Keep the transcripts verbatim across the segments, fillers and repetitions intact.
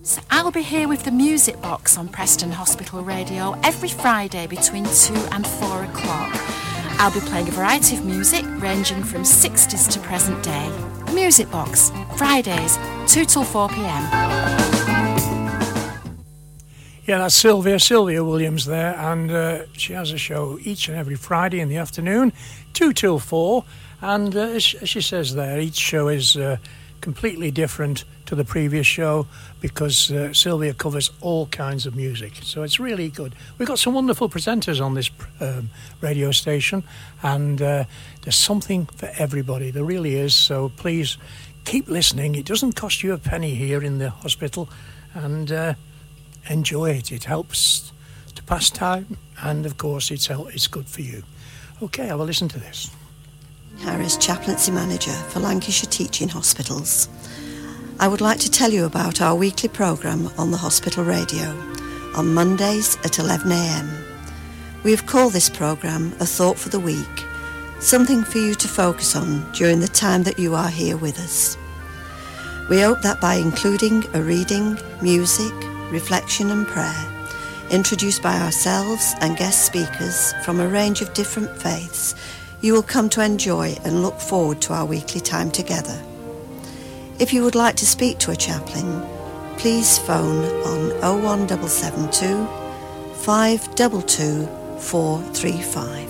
So I'll be here with the Music Box on Preston Hospital Radio every Friday between two and four o'clock. I'll be playing a variety of music ranging from sixties to present day. The Music Box, Fridays, two till four p.m. Yeah, that's Sylvia, Sylvia Williams there, and uh, she has a show each and every Friday in the afternoon, two till four, and uh, as she says there, each show is uh, completely different to the previous show because uh, Sylvia covers all kinds of music, so it's really good. We've got some wonderful presenters on this um, radio station, and uh, there's something for everybody, there really is, so please keep listening. It doesn't cost you a penny here in the hospital, and uh, enjoy it. It helps to pass time, and of course it's it's good for you. Okay, have a listen to this. Harris, Chaplaincy Manager for Lancashire Teaching Hospitals. I would like to tell you about our weekly programme on the hospital radio on Mondays at eleven a.m. We have called this programme A Thought for the Week, something for you to focus on during the time that you are here with us. We hope that by including a reading, music, reflection and prayer, introduced by ourselves and guest speakers from a range of different faiths, you will come to enjoy and look forward to our weekly time together. If you would like to speak to a chaplain, please phone on oh one seven seven two, five two two, four three five.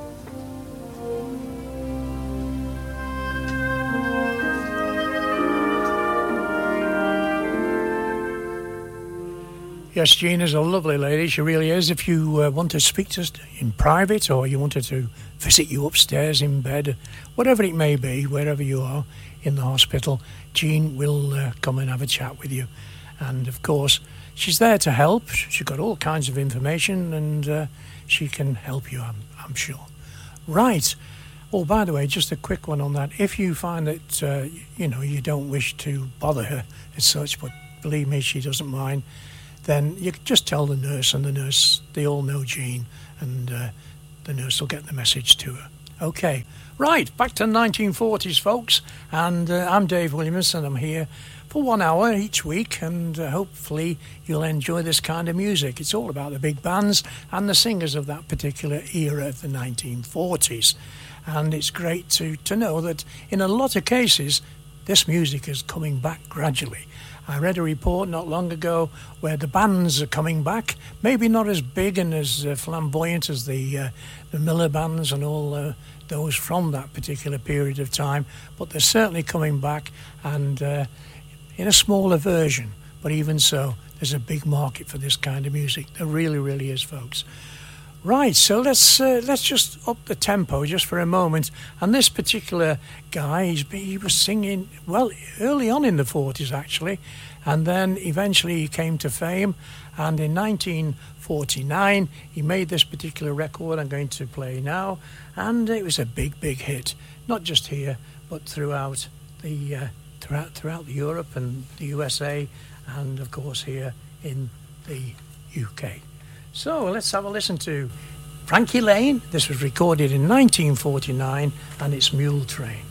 Yes, Jean is a lovely lady, she really is. If you uh, want to speak to us in private, or you wanted to visit you upstairs in bed, whatever it may be, wherever you are in the hospital, Jean will uh, come and have a chat with you. And of course, she's there to help. She's got all kinds of information, and uh, she can help you, I'm, I'm sure. Right. Oh, by the way, just a quick one on that. If you find that, uh, you know, you don't wish to bother her as such, but believe me, she doesn't mind, then you can just tell the nurse, and the nurse, they all know Jean, and uh, the nurse will get the message to her. Okay, right, back to the nineteen forties, folks, and uh, I'm Dave Williams, and I'm here for one hour each week, and uh, hopefully you'll enjoy this kind of music. It's all about the big bands and the singers of that particular era of the nineteen forties, and it's great to, to know that in a lot of cases, this music is coming back gradually. I read a report not long ago where the bands are coming back, maybe not as big and as uh, flamboyant as the uh, the Miller bands and all uh, those from that particular period of time, but they're certainly coming back, and uh, in a smaller version. But even so, there's a big market for this kind of music. There really, really is, folks. Right, so let's uh, let's just up the tempo just for a moment. And this particular guy, he's been, he was singing, well, early on in the forties, actually. And then eventually he came to fame. And in nineteen forty-nine, he made this particular record I'm going to play now. And it was a big, big hit. Not just here, but throughout the uh, throughout throughout Europe and the U S A. And, of course, here in the U K. So let's have a listen to Frankie Lane. This was recorded in nineteen forty-nine, and it's Mule Train.